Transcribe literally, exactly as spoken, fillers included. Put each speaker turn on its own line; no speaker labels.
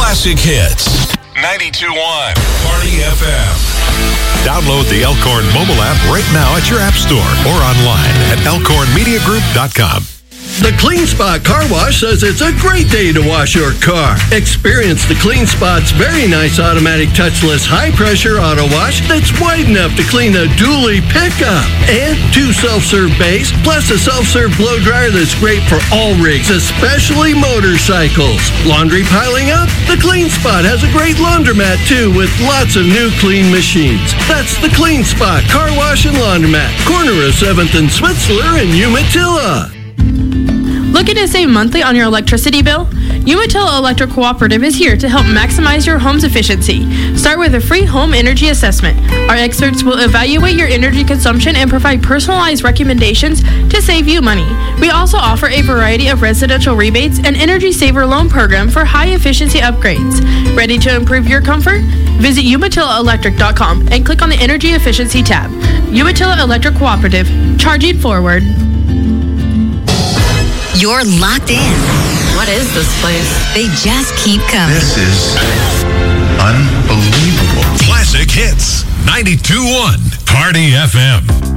Classic Hits. ninety-two point one Party F M. Download the Elkhorn mobile app right now at your app store or online at elkhorn media group dot com.
The Clean Spot Car Wash says it's a great day to wash your car. Experience the Clean Spot's very nice automatic touchless high-pressure auto wash that's wide enough to clean a dually pickup. And two self-serve bays, plus a self-serve blow dryer that's great for all rigs, especially motorcycles. Laundry piling up? The Clean Spot has a great laundromat, too, with lots of new clean machines. That's the Clean Spot Car Wash and Laundromat, corner of seventh and Switzler in Umatilla.
Looking to save monthly on your electricity bill? Umatilla Electric Cooperative is here to help maximize your home's efficiency. Start with a free home energy assessment. Our experts will evaluate your energy consumption and provide personalized recommendations to save you money. We also offer a variety of residential rebates and energy saver loan program for high efficiency upgrades. Ready to improve your comfort? Visit umatilla electric dot com and click on the Energy Efficiency tab. Umatilla Electric Cooperative, charging forward.
You're locked in.
What is this place?
They just keep coming.
This is unbelievable.
Classic Hits. ninety-two point one Party F M.